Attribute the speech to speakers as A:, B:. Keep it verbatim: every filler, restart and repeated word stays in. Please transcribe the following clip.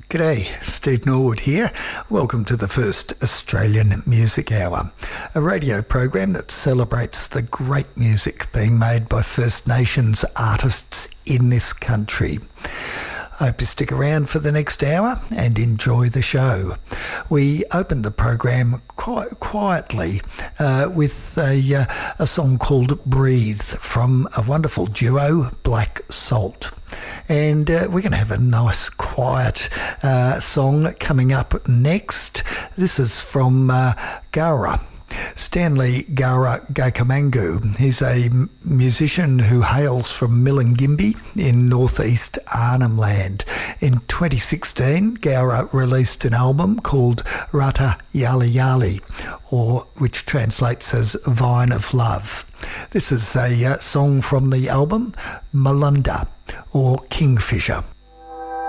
A: G'day, Steve Norwood here. Welcome to the first Australian Music Hour, a radio program that celebrates the great music being made by First Nations artists in this country. I hope you stick around for the next hour and enjoy the show. We opened the program quite quietly uh, with a, uh, a song called Breathe from a wonderful duo, Black Salt. And uh, we're going to have a nice quiet uh, song coming up next. This is from uh, Gawra. Stanley Gawra Gakamangu. He's a musician who hails from Milingimbi in northeast Arnhem Land. In twenty sixteen, Gawra released an album called Rata Yali Yali, or which translates as Vine of Love. This is a uh, song from the album Malunda, or Kingfisher.